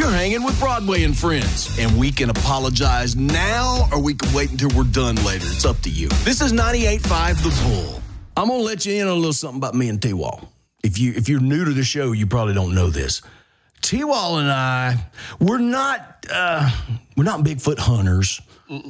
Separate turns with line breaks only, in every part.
You're hanging with Broadway and Friends, and we can apologize now or we can wait until we're done later. It's up to you. This is 98.5 The Bull. I'm going to let you in on a little something about me and T-Wall. If you're new to the show, you probably don't know this. T-Wall and I, we're not Bigfoot hunters.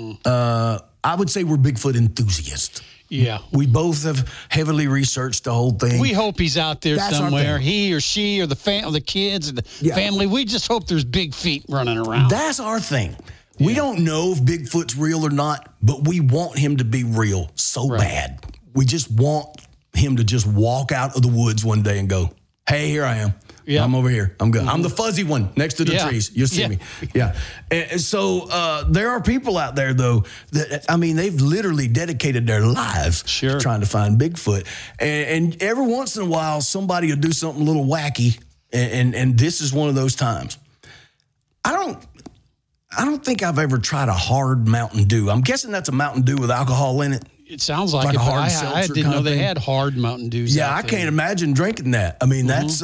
I would say we're Bigfoot enthusiasts.
Yeah.
We both have heavily researched the whole thing.
We hope he's out there somewhere. He or she or the kids and the family. We just hope there's big feet running around.
That's our thing. We don't know if Bigfoot's real or not, but we want him to be real so bad. We just want him to just walk out of the woods one day and go, hey, here I am. Yeah. I'm over here. I'm good. I'm the fuzzy one next to the trees. You'll see me. Yeah. And so there are people out there, though, that, I mean, they've literally dedicated their lives to trying to find Bigfoot. And every once in a while, somebody will do something a little wacky, and this is one of those times. I don't think I've ever tried a hard Mountain Dew. I'm guessing that's a Mountain Dew with alcohol in it.
It sounds like it, but I didn't know they had hard Mountain Dews.
Yeah, I can't imagine drinking that. I mean, that's,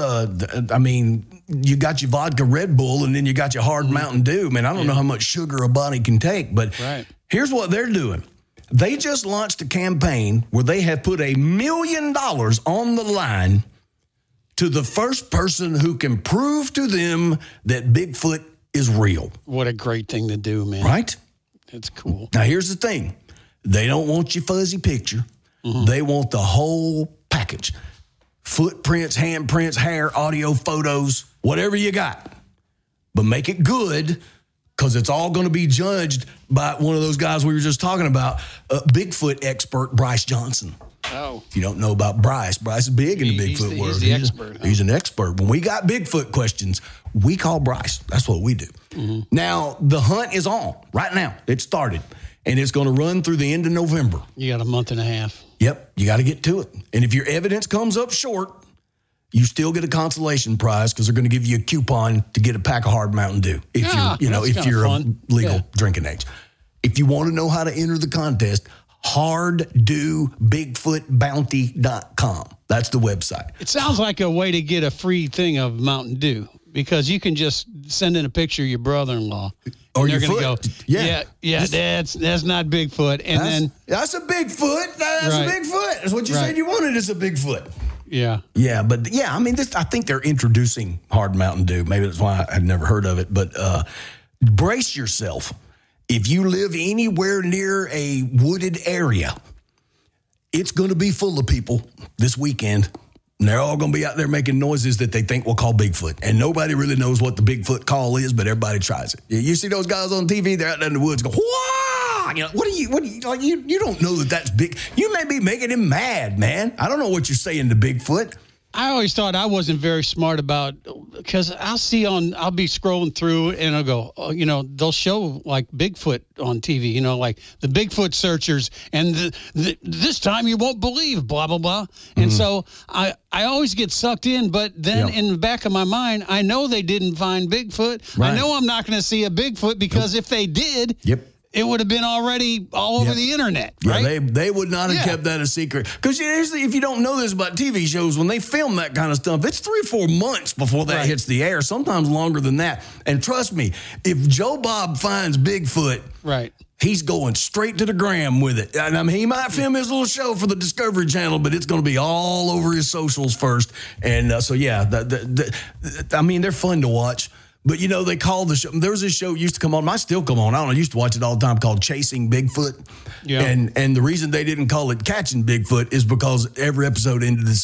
you got your vodka Red Bull and then you got your hard Mountain Dew. Man, I don't know how much sugar a body can take, but here's what they're doing. They just launched a campaign where they have put $1 million on the line to the first person who can prove to them that Bigfoot is real.
What a great thing to do, man.
Right?
That's cool.
Now, here's the thing. They don't want your fuzzy picture. They want the whole package. Footprints, handprints, hair, audio, photos, whatever you got. But make it good, because it's all going to be judged by one of those guys we were just talking about, Bigfoot expert Bryce Johnson.
Oh.
If you don't know about Bryce is big in the Bigfoot world.
He's the expert.
He's an expert. When we got Bigfoot questions, we call Bryce. That's what we do. Now, the hunt is on right now. It started. And it's going to run through the end of November.
You got a month and a half.
Yep, you got to get to it. And if your evidence comes up short, you still get a consolation prize because they're going to give you a coupon to get a pack of hard Mountain Dew if you're of legal drinking age. If you want to know how to enter the contest, harddewbigfootbounty.com. That's the website.
It sounds like a way to get a free thing of Mountain Dew, because you can just send in a picture of your brother-in-law.
Or you're
going to go, that's not Bigfoot. And
that's a Bigfoot. That's a Bigfoot. That's what you said you wanted is a Bigfoot.
Yeah.
Yeah, but I mean, I think they're introducing hard Mountain Dew. Maybe that's why I've never heard of it. But brace yourself. If you live anywhere near a wooded area, it's going to be full of people this weekend. And they're all going to be out there making noises that they think will call Bigfoot. And nobody really knows what the Bigfoot call is, but everybody tries it. You see those guys on TV, they're out there in the woods going, whoa! You know, what do you like? You don't know that's big. You may be making him mad, man. I don't know what you're saying to Bigfoot.
I always thought I wasn't very smart about, because I'll be scrolling through and I'll go, they'll show like Bigfoot on TV, like the Bigfoot searchers, and this time you won't believe, blah, blah, blah. And so I always get sucked in, but then in the back of my mind, I know they didn't find Bigfoot. Right. I know I'm not going to see a Bigfoot, because if they did, it would have been already all over the internet, right?
Yeah, they would not have kept that a secret. Because if you don't know this about TV shows, when they film that kind of stuff, it's 3 or 4 months before that hits the air, sometimes longer than that. And trust me, if Joe Bob finds Bigfoot, he's going straight to the gram with it. And I mean, he might film his little show for the Discovery Channel, but it's going to be all over his socials first. And I mean, they're fun to watch. But, they call the show, there was a show used to come on, might still come on, I don't know, I used to watch it all the time, called Chasing Bigfoot. Yeah. And the reason they didn't call it Catching Bigfoot is because every episode ended the